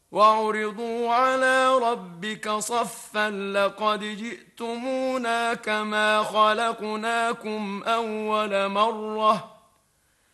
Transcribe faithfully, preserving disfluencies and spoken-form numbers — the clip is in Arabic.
وعرضوا على ربك صفا لقد جئتمونا كما خلقناكم أول مرة